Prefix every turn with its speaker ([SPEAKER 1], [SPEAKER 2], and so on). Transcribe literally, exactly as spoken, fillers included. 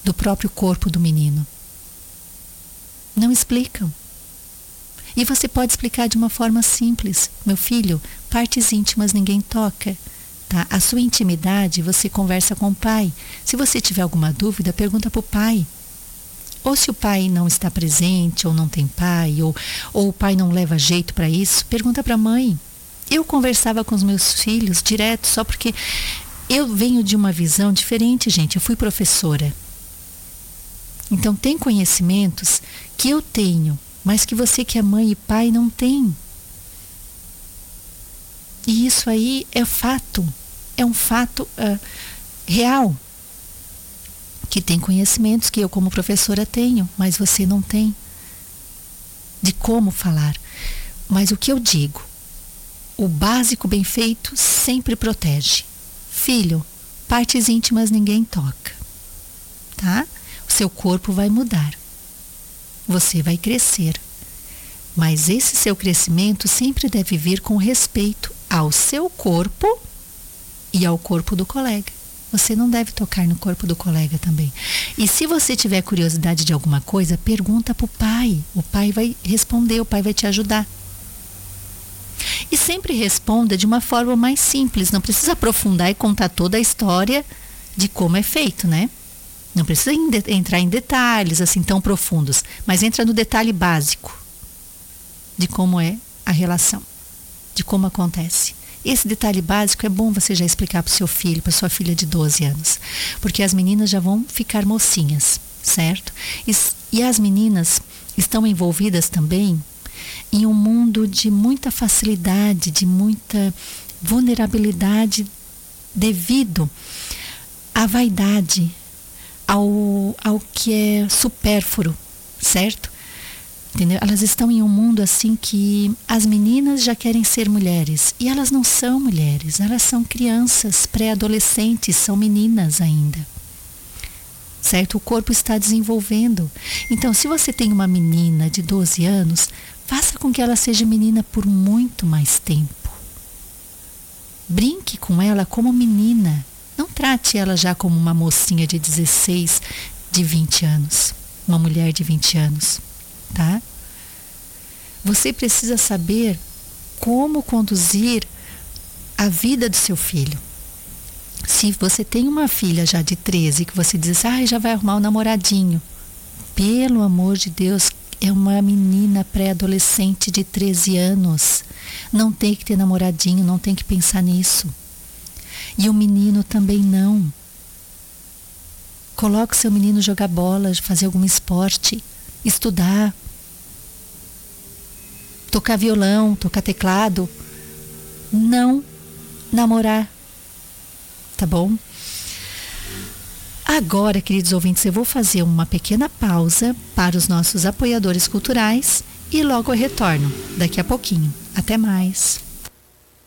[SPEAKER 1] do próprio corpo do menino. Não explicam. E você pode explicar de uma forma simples. Meu filho, partes íntimas ninguém toca. Tá? A sua intimidade você conversa com o pai. Se você tiver alguma dúvida, pergunta para o pai. Ou se o pai não está presente, ou não tem pai, ou, ou o pai não leva jeito para isso, pergunta para a mãe. Eu conversava com os meus filhos direto, só porque eu venho de uma visão diferente, gente. Eu fui professora. Então tem conhecimentos que eu tenho, mas que você que é mãe e pai não tem. E isso aí é fato, é um fato uh, real. Que tem conhecimentos que eu como professora tenho, mas você não tem. De como falar. Mas o que eu digo, o básico bem feito sempre protege. Filho, partes íntimas ninguém toca. Tá? O seu corpo vai mudar. Você vai crescer. Mas esse seu crescimento sempre deve vir com respeito ao seu corpo e ao corpo do colega. Você não deve tocar no corpo do colega também. E se você tiver curiosidade de alguma coisa, pergunta para o pai. O pai vai responder, o pai vai te ajudar. E sempre responda de uma forma mais simples. Não precisa aprofundar e contar toda a história de como é feito, né? Não precisa entrar em detalhes assim tão profundos. Mas entra no detalhe básico de como é a relação, de como acontece. Esse detalhe básico é bom você já explicar para o seu filho, para sua filha de doze anos. Porque as meninas já vão ficar mocinhas, certo? E, e as meninas estão envolvidas também em um mundo de muita facilidade, de muita vulnerabilidade devido à vaidade, ao, ao que é supérfluo, certo? Entendeu? Elas estão em um mundo assim que as meninas já querem ser mulheres e elas não são mulheres, elas são crianças, pré-adolescentes, são meninas ainda, certo? O corpo está desenvolvendo. Então, se você tem uma menina de doze anos, faça com que ela seja menina por muito mais tempo. Brinque com ela como menina, não trate ela já como uma mocinha de dezesseis, de vinte anos, uma mulher de vinte anos. Tá? Você precisa saber como conduzir a vida do seu filho. Se você tem uma filha já de treze, que você diz, ah, já vai arrumar um namoradinho. Pelo amor de Deus, é uma menina pré-adolescente de treze anos. Não tem que ter namoradinho, não tem que pensar nisso. E o menino também não. Coloque seu menino jogar bola, fazer algum esporte. Estudar, tocar violão, tocar teclado, não namorar, tá bom? Agora, queridos ouvintes, eu vou fazer uma pequena pausa para os nossos apoiadores culturais e logo eu retorno, daqui a pouquinho. Até mais!